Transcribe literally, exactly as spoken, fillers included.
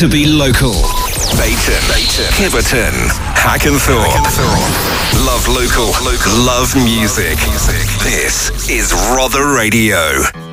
to be local. Bayton, Bayton, Kiverton, Hackenthorpe. Love local, local. Love music. This is Rother Radio.